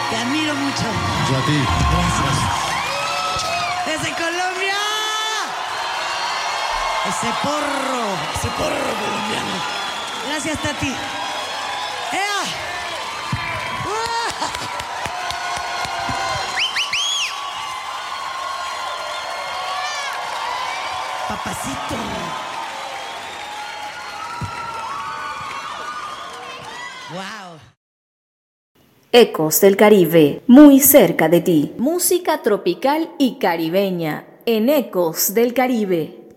Te admiro mucho. Yo a ti. Gracias. Desde Colombia. Ese porro colombiano. Gracias, Tati. ¡Ea! ¡Uah! Papacito. Wow. Ecos del Caribe, muy cerca de ti. Música tropical y caribeña en Ecos del Caribe.